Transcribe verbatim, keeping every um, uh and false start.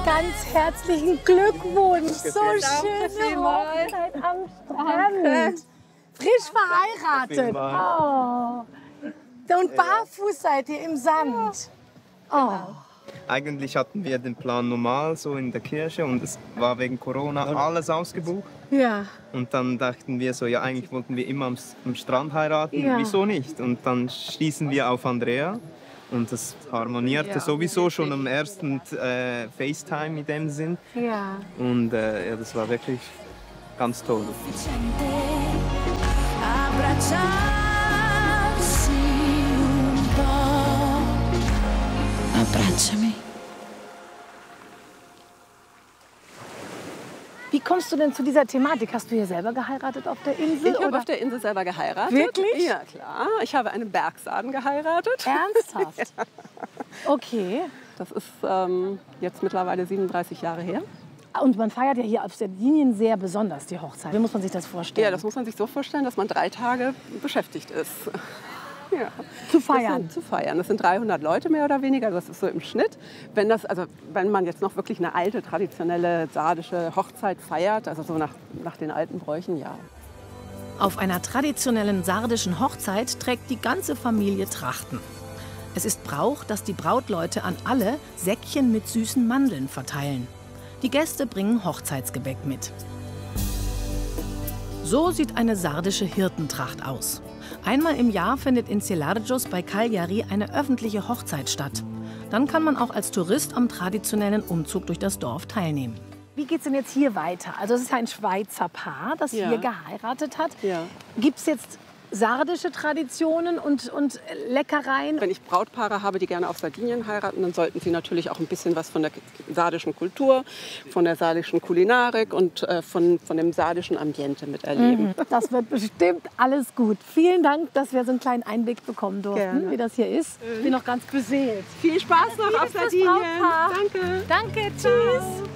Ganz herzlichen Glückwunsch. So schöne Hochzeit am Strand. Frisch verheiratet. Oh. Und barfuß seid ihr im Sand. Oh. Eigentlich hatten wir den Plan normal, so in der Kirche, und es war wegen Corona alles ausgebucht. Ja. Und dann dachten wir so, ja, eigentlich wollten wir immer am, am Strand heiraten, ja. Wieso nicht? Und dann stießen wir auf Andrea und das harmonierte ja, sowieso schon am ersten äh, FaceTime in dem Sinn. Ja. Und äh, ja, das war wirklich ganz toll. Abbracciami. Wie kommst du denn zu dieser Thematik? Hast du hier selber geheiratet auf der Insel? Ich habe auf der Insel selber geheiratet. Wirklich? Ja, klar. Ich habe einen Bergsaden geheiratet. Ernsthaft? Ja. Okay. Das ist ähm, jetzt mittlerweile siebenunddreißig Jahre her. Und man feiert ja hier auf Sardinien sehr besonders die Hochzeit. Wie muss man sich das vorstellen? Ja, das muss man sich so vorstellen, dass man drei Tage beschäftigt ist. Ja. Zu feiern? Sind, zu feiern. Das sind dreihundert Leute mehr oder weniger, das ist so im Schnitt. Wenn, das, also, wenn man jetzt noch wirklich eine alte, traditionelle sardische Hochzeit feiert, also so nach, nach den alten Bräuchen, ja. Auf einer traditionellen sardischen Hochzeit trägt die ganze Familie Trachten. Es ist Brauch, dass die Brautleute an alle Säckchen mit süßen Mandeln verteilen. Die Gäste bringen Hochzeitsgebäck mit. So sieht eine sardische Hirtentracht aus. Einmal im Jahr findet in Celargos bei Cagliari eine öffentliche Hochzeit statt. Dann kann man auch als Tourist am traditionellen Umzug durch das Dorf teilnehmen. Wie geht es denn jetzt hier weiter? Also es ist ein Schweizer Paar, das ja. hier geheiratet hat. Ja. Gibt es jetzt sardische Traditionen und, und Leckereien? Wenn ich Brautpaare habe, die gerne auf Sardinien heiraten, dann sollten sie natürlich auch ein bisschen was von der sardischen Kultur, von der sardischen Kulinarik und äh, von, von dem sardischen Ambiente miterleben. Mhm. Das wird bestimmt alles gut. Vielen Dank, dass wir so einen kleinen Einblick bekommen durften, gerne. Wie das hier ist. Ich bin noch ganz beseelt. Viel Spaß noch auf Sardinien. Danke. Danke, tschüss.